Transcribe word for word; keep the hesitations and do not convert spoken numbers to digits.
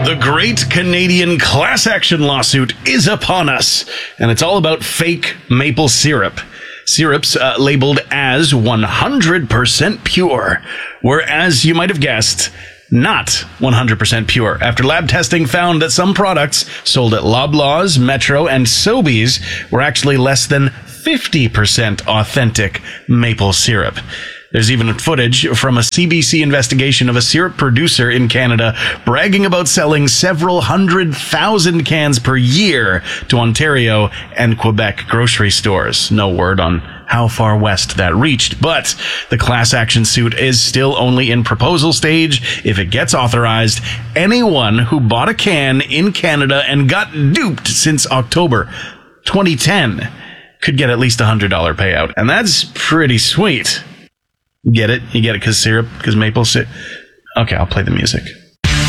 The great Canadian class action lawsuit is upon us, and it's all about fake maple syrup. Syrups uh, labeled as one hundred percent pure, whereas you might have guessed, not one hundred percent pure, after lab testing found that some products sold at Loblaws, Metro, and Sobeys were actually less than fifty percent authentic maple syrup. There's even footage from a C B C investigation of a syrup producer in Canada bragging about selling several hundred thousand cans per year to Ontario and Quebec grocery stores. No word on how far west that reached, but the class action suit is still only in proposal stage. If it gets authorized, anyone who bought a can in Canada and got duped since October twenty ten could get at least a one hundred dollars payout. And that's pretty sweet. Get it? You get it because syrup, because maple syrup. Okay, I'll play the music.